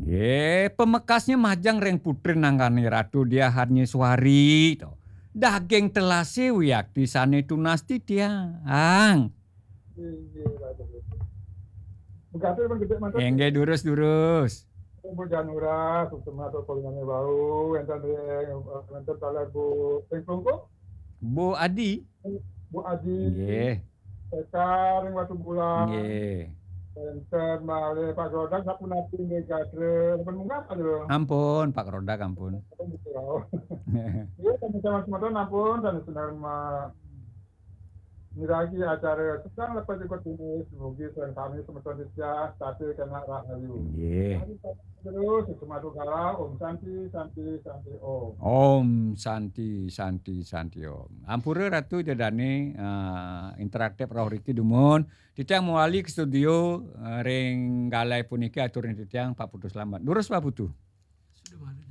Pemekasnya majang reng putri nangkani ratu dia hanya suari to. Daging telase wiyakti sane tunasti tiang. Begitu emang gede mantap. Enggak durus-durus. Bu Janura, sukses atau polingannya bau, enten enten talar Bu Tengklungko, Bu Adi. Bu Adi, Nggih. Sekar, Watu Bulan, Nggih. enten Male Pak Godak, Sapu Napi, Gadre, Penunggak aja. Ampun Pak Rodak ampun. Iya, sama-sama teman-teman ampun, dan sedang niragi acara sedang lepas ikut ini, semoga dan kami teman-teman setia, tapi kena rahayu. Nggih. Terus, Sumatu Kala, Om Santi, Santi, Santi Om. Om Santi Santi Om. Ampura ratu jadane interaktif roh riki dumun. Titiang muali ke studio ring galai puniki aturin titiang Pak Putu selamat. Durus Pak Putu. Sudah balik.